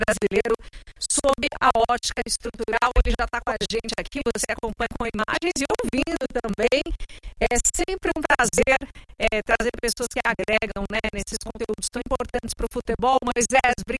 brasileiro sob a ótica estrutural. Ele já está com a gente aqui, você acompanha com imagens e ouvindo também. É sempre um prazer trazer pessoas que agregam, né, nesses conteúdos tão importantes para o futebol. Moisés, obrigado